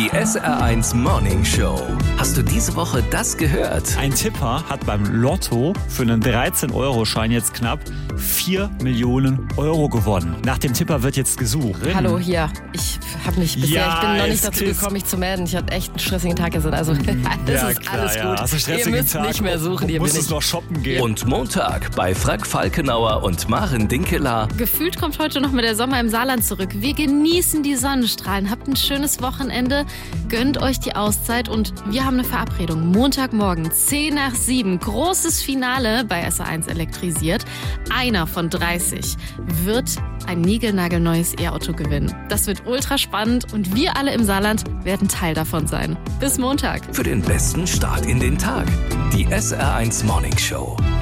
Die SR1 Morning Show. Hast du diese Woche das gehört? Ein Tipper hat beim Lotto für einen 13-Euro-Schein jetzt knapp 4 Millionen Euro gewonnen. Nach dem Tipper wird jetzt gesucht. Hallo, hier. Ich bin noch nicht dazu gekommen, mich zu melden. Ich hatte echt einen stressigen Tag gestern. Also, ist alles gut. Hast du einen stressigen ihr müsst Tag? nicht mehr suchen. Ihr musst noch shoppen gehen. Und Montag bei Frank Falkenauer und Maren Dinkeler. Gefühlt kommt heute noch mal der Sommer im Saarland zurück. Wir genießen die Sonnenstrahlen. Habt ein schönes Wochenende. Gönnt euch die Auszeit. Und wir haben eine Verabredung. Montagmorgen, 6:50. Großes Finale bei SR1 elektrisiert. Einer von 30 wird ein niegelnagelneues E-Auto gewinnen. Das wird ultra spannend und wir alle im Saarland werden Teil davon sein. Bis Montag. Für den besten Start in den Tag. Die SR1 Morning Show.